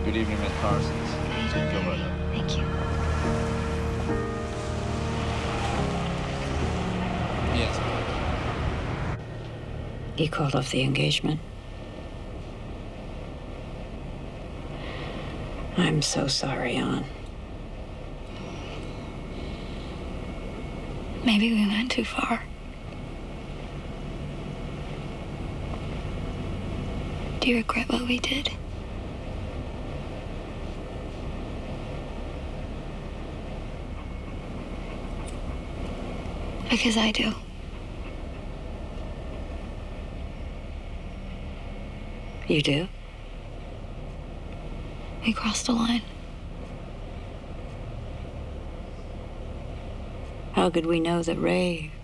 Good evening, Miss Parsons. Go right up. Thank you. Yes. You called off the engagement. I'm so sorry, Ann. Maybe we went too far. Do you regret what we did? Because I do. You do? We crossed a line. How could we know that Ray